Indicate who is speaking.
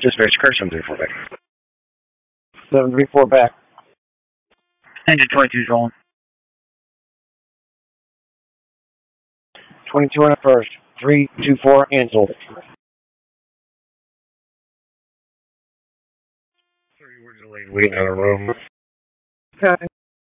Speaker 1: Dispatch, car 734 back.
Speaker 2: 734 back.
Speaker 3: Engine 22 is rolling.
Speaker 2: 22 on the first. 324 cancel.
Speaker 1: Sorry, we're delayed waiting on a room.
Speaker 2: Okay.